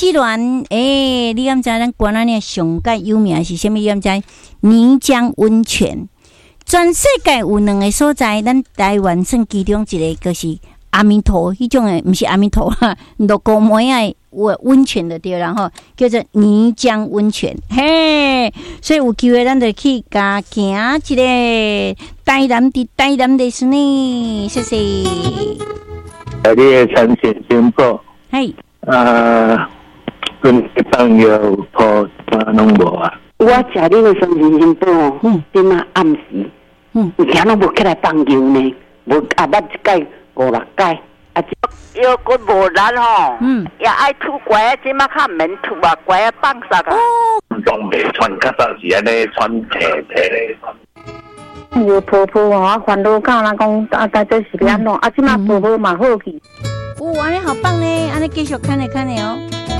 西峦，你敢知咱关仔呢上界有名是啥物？你敢知？泥浆温泉，全世界有2个所在，咱台湾算其中一个，就是阿弥陀迄种诶，毋是阿弥陀啦，鹿谷梅啊温泉就对啦吼，叫做泥浆温泉。嘿，所以有机会咱就去加行一个台南です呢，谢谢。 你的产线宣布， 嘿， 跟朋友拖拢无啊。 我食你的产线宣布哦，今仔暗时，有听拢无起来放油呢，无啊捌一届5、6届。 又骨无力吼，也爱吐怪，即马较免吐啊，怪放啥个？ 拢袂穿，较早是安尼穿皮咧。 有婆婆啊，烦恼讲人讲啊，大这是安怎？啊，即马婆婆嘛好去。 安尼好棒呢，安尼继续看哦。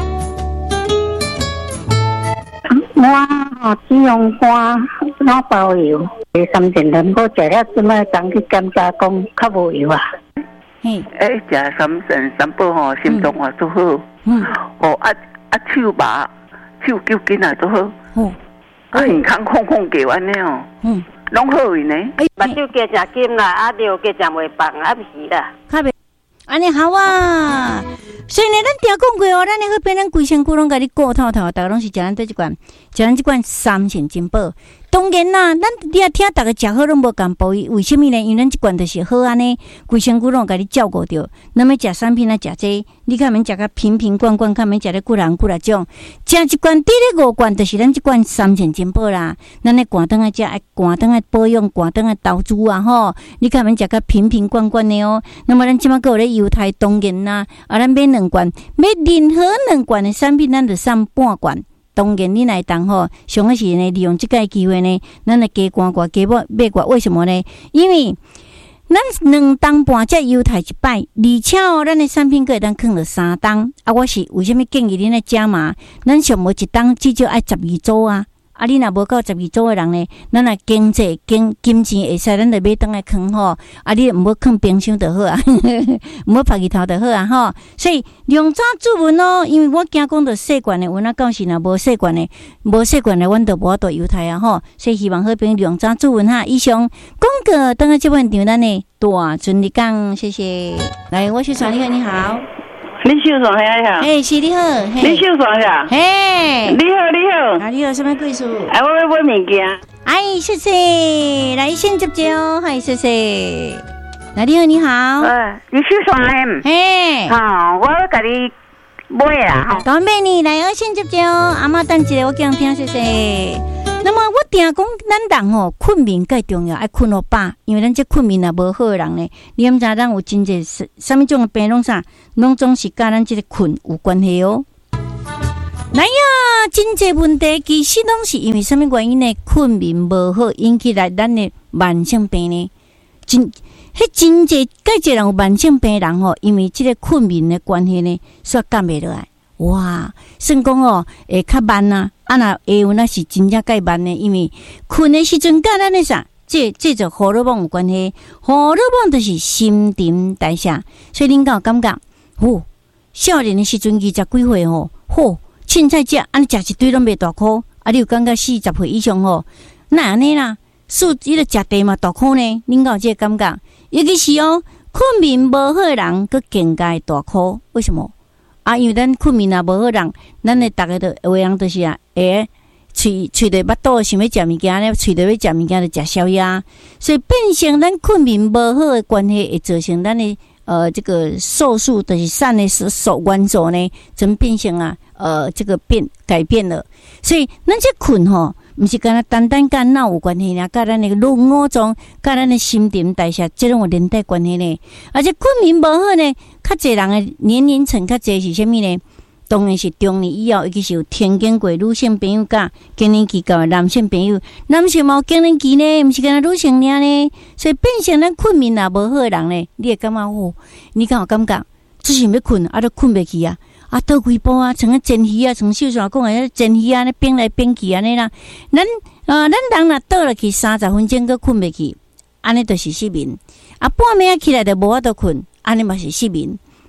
我只用干老包油，3件人我食了，即马当去检查讲较无油啊。 食3神3宝吼，心脏也都好。手麻，手脚筋也都好。健康空叫安尼哦。拢好去呢。目睭加食金啦，尿加食袂放，不是啦。 安尼好啊！所以呢，咱听讲过哦，咱那边咱规身躯拢甲你顾透透，大家拢是食咱这款3神金宝。当然啦，咱你也听大家食好拢无共补，为什么呢？因为咱这款就是好安尼，规身躯拢甲你照顾着。那么食产品啊，食这，你看免食个瓶罐，看免食咧几人种。食一罐滴咧5罐，就是咱这款3神金宝啦。咱咧寒灯啊食，爱寒灯啊保养，寒灯啊投资啊吼。你看免食个瓶罐的哦。那么咱即马个有咧犹太当然啦，咱买2罐，买任何2罐的产品，咱就送半罐。当然，你来当吼，上个是呢，利用这个机会呢，咱来加关挂加买挂，为什么呢？因为咱2当半才犹太一摆，而且咱的产品可会当放了3当。我是为什么建议你来加码？咱上无1当至少爱12组啊！你若无到12组的人呢，咱若经济金钱会使，咱就买当来放吼。你毋好放冰箱就好啊，毋好晒日头就好啊吼。所以量早注文哦，因为我惊讲到细罐的，阮到时若无细罐的，阮就无法度犹太啊吼。所以希望好朋友量早注文哈。以上广告等下这半场咱的大顺利讲，谢谢。来，我是传你好。 你秀爽呀？ 是你好。 你秀爽呀？你好。 你好，什么故事？ 我要买物件。 谢谢。来，先接招。谢谢。你好。 你秀爽我要甲你买啦。 讲买你来，先接招。阿妈等一下，我叫人听，谢谢。那么我听讲，咱人吼困眠介重要，爱困好饱，因为咱这困眠也无好的人呢，你毋知咱有真济什么种的病拢总是甲咱这个困有关系哦。来呀，真济问题其实拢是因为什么原因呢？困眠无好引起来咱的慢性病呢？真济介济人有慢性病人吼，因为这个困眠的关系呢，煞减袂落来。哇，算讲会较慢啊！若下午那是真正介慢呢，因为困的时阵甲咱的啥，这就荷尔蒙有关系。荷尔蒙就是新陈代谢，所以恁敢有感觉？少年的时阵20几岁凊彩食，安尼食一堆拢袂大箍。你有感觉40岁以上那安尼啦，伊就食茶嘛大箍呢。恁敢有这个感觉？尤其是困眠无好的人，佫更加大箍。为什么？因为咱困眠也无好人，咱的逐个都有的人就是喙着巴肚想要食物件咧，喙着要食物件就食宵夜，所以变成咱困眠无好的关系，会造成咱的这个瘦素就是肾的元素呢，真变成这个改变了。所以咱这困毋是干单干脑有关系啦，甲咱的五脏、甲咱的新陈代谢，这种有连带关系呢。而且困眠无好呢，较侪人的年龄层较侪是啥物呢？当然是中年以后，尤其是有天经过女性朋友甲更年期到男性朋友，男性嘛有更年期呢，毋是干女性尔呢，所以变成咱困眠也无好的人呢，你会感觉你敢有感觉？就是要困，都困袂去啊！倒几步啊，像个煎鱼啊，像秀山讲的煎鱼啊，变来变去安尼啦。咱人若倒落去30分钟，佫困袂去，安尼就是失眠。半暝起来就无法度困，安尼嘛是失眠。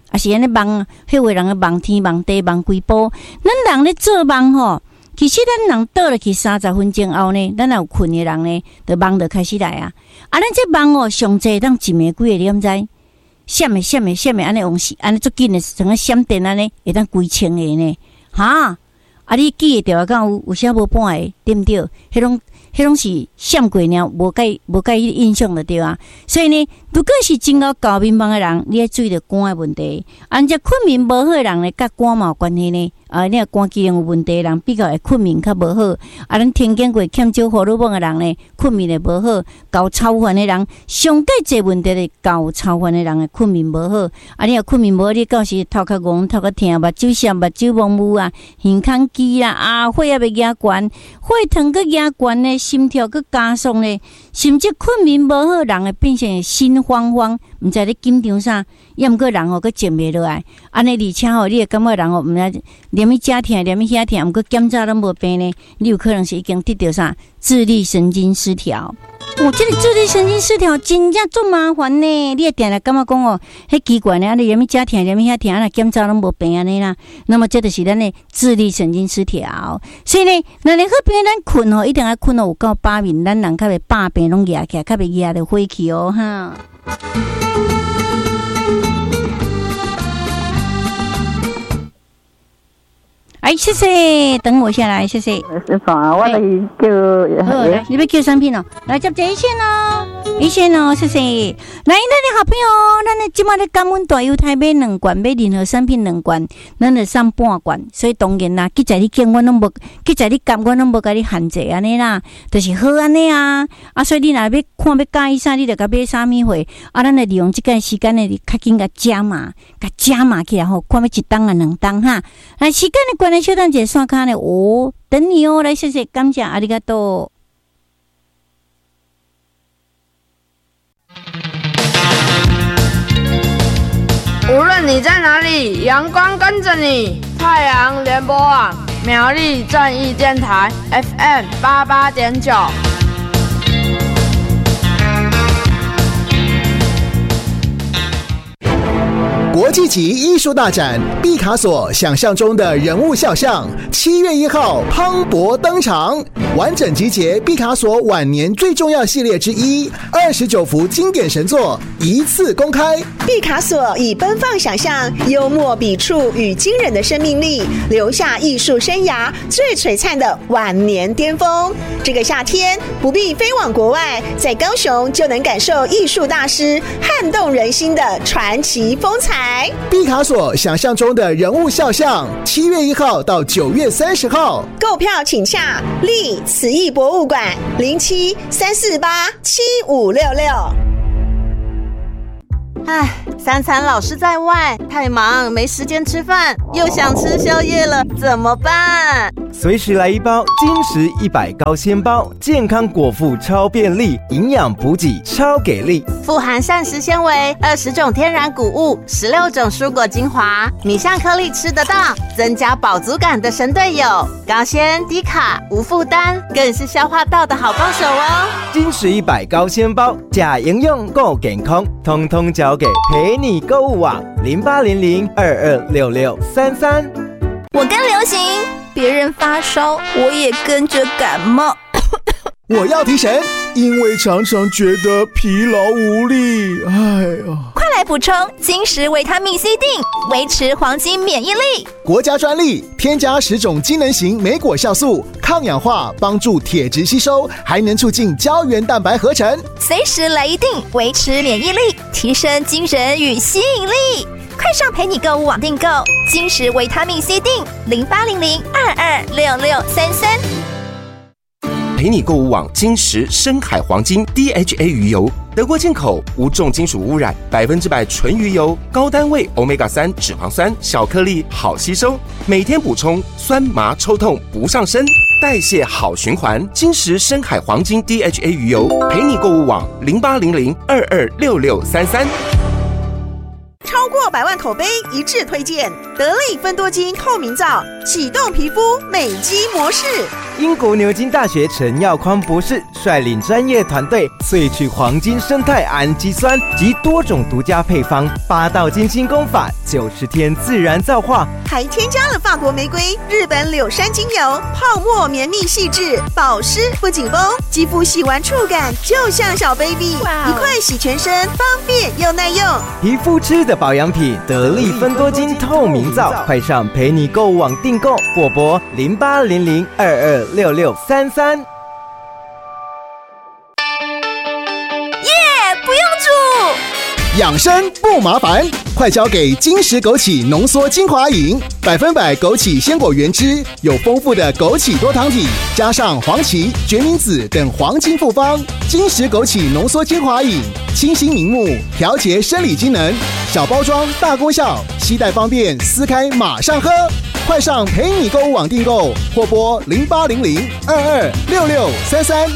啊是安尼梦，迄位人个梦天梦地梦规波。咱人咧做梦吼，其实咱人倒落去30分钟后呢，咱有困的人呢，就梦就开始来啊。啊，咱这梦哦，上济当1个几个，你敢知？闪的，安尼往时，安尼足紧的，像个闪电安尼，会当几千个呢？哈！啊，你记会着敢有啥无半个，对毋对？迄拢是闪过了，无介印象就对啊。所以呢，如果是真够高眠梦的人，你要注意到肝的问题。按照困眠无好的人呢，甲肝嘛有关系呢。你若肝机能有问题的人，比较会困眠较无好。咱听见过欠少荷尔蒙的人呢，困眠会无好。高超凡的人，上介济问题的高超凡的人的困眠无好。你若困眠无好，你到时头较戆、头较疼、目睭涩、目睭蒙雾啊，耳孔肌啦、血压要压悬，血糖搁压悬呢，心跳搁加速呢，甚至困眠无好，人会变成心慌慌，毋知咧紧张啥，抑毋过人搁静袂落来。安尼而且你会感觉人毋知连伊遮疼，连伊遐疼，毋过检查拢无病呢，你有可能是已经得到啥自律神经失调。这个自律神经失调真正足麻烦呢。你会定来感觉讲迄奇怪呢，安尼连伊遮疼，连伊遐疼，安尼检查拢无病安尼啦。那么这就是咱的自律神经失调。所以呢，那你好病咱困一定要困有够把面，咱人较袂把病拢压起来，较袂压得回去哈。谢谢，等我下来，谢谢。 师傅啊，我来叫， 好，来，你要叫产品哦，来接一线哦，一线哦，谢谢。来，咱的好朋友，咱的今麦的感恩大犹太买2罐，买任何产品2罐，咱就送半罐。所以当然啦，记在你见我拢无，记在你感我拢无甲你限制安尼啦，就是好安尼啊。所以你若要看要介意啥，你就甲买啥物货。咱就利用这个时间呢，较紧甲加码起来吼，看要1档啊2档哈。来，时间的关系。小等者刷卡呢？等你哦，来谢谢，感谢，阿里嘎多。 无论你在哪里，阳光跟着你。太阳联播网苗栗正义电台 FM 88.9。 国际级艺术大展毕卡索想象中的人物肖像，7月1号磅礴登场，完整集结毕卡索晚年最重要系列之一，29幅经典神作一次公开。 毕卡索以奔放想象、幽默笔触与惊人的生命力，留下艺术生涯最璀璨的晚年巅峰。这个夏天不必飞往国外，在高雄就能感受艺术大师撼动人心的传奇风采。 毕卡索想象中的人物肖像，7月1号到9月30号， 购票请洽立慈艺博物馆07-348-7566。 3餐老是在外，太忙没时间吃饭，又想吃宵夜了，怎么办？ 随时来一包金石100高纤包，健康果腹超便利，营养补给超给力， 富含膳食纤维、20种天然谷物、16种蔬果精华，米香颗粒吃得到，增加饱足感的神队友，高纤低卡无负担，更是消化道的好帮手哦。 金石100高纤包，假营养够健康，通通交给陪你购物网0800226633。 我跟流行，别人发烧，我也跟着感冒。 我要提神，因为常常觉得疲劳无力。 快来补充金石维他命 C 锭，维持黄金免疫力。 国家专利，添加10种机能型莓果酵素，抗氧化，帮助铁质吸收，还能促进胶原蛋白合成。 随时来一锭，维持免疫力，提升精神与吸引力。快上陪你购物网订购金石维他命 C 锭，0800226633。 陪你购物网金石深海黄金 DHA 鱼油，德国进口，无重金属污染，100%纯鱼油，高单位 Omega-3 脂肪酸，小颗粒好吸收，每天补充，酸麻抽痛不上身，代谢好循环。金石深海黄金 DHA 鱼油，陪你购物网0800226633。 超过100万口碑一致推荐，得力芬多精透明皂，启动皮肤美肌模式。 英国牛津大学陈耀匡博士率领专业团队萃取黄金生态氨基酸及多种独家配方，8道精心功法，90天自然皂化， 还添加了法国玫瑰、日本柳杉精油，泡沫绵密细致，保湿不紧绷，肌肤洗完触感就像小 baby， 一块洗全身，方便又耐用。 皮肤吃的保养品，得力芬多精透明皂，快上陪你购物网订购，或拨0800226633。 不用煮， 养生不麻烦，快交给金石枸杞浓缩精华饮，100%枸杞鲜果原汁，有丰富的枸杞多糖体，加上黄芪、决明子等黄金复方。金石枸杞浓缩精华饮，清新明目，调节生理机能，小包装大功效，携带方便，撕开马上喝。快上陪你购物网订购，或拨0800226633。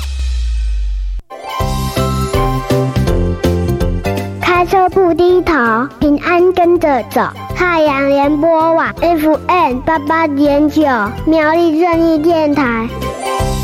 开车不低头，平安跟着走。太阳联播网 FM88.9，苗栗正义电台。